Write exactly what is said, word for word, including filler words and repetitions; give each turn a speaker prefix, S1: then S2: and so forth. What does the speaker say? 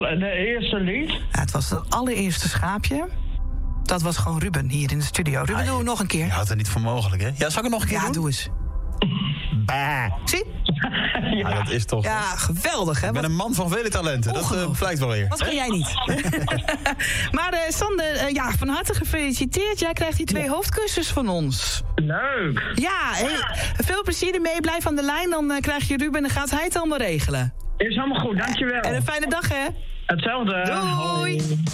S1: De eerste lied?
S2: Ja, het was het allereerste schaapje. Dat was gewoon Ruben hier in de studio. Ruben, ah, doen we nog een keer.
S3: Je houdt het niet voor mogelijk, hè? Ja, zal ik het nog een keer
S2: ja,
S3: doen?
S2: doe eens.
S3: Bah.
S2: Zie?
S3: Ja. ja, dat is toch...
S2: Ja, geweldig, hè?
S3: Ik ben een man van vele talenten. Dat uh, blijkt wel weer.
S2: Wat kan jij niet? Maar uh, Sander, uh, ja, van harte gefeliciteerd. Jij krijgt die twee ja. hoofdkussens van ons.
S1: Leuk.
S2: Ja, hey, veel plezier ermee. Blijf aan de lijn, dan uh, krijg je Ruben en dan gaat hij het allemaal regelen.
S1: Is allemaal goed, dankjewel.
S2: En een fijne dag, hè?
S1: Hetzelfde.
S2: Doei. Hoi.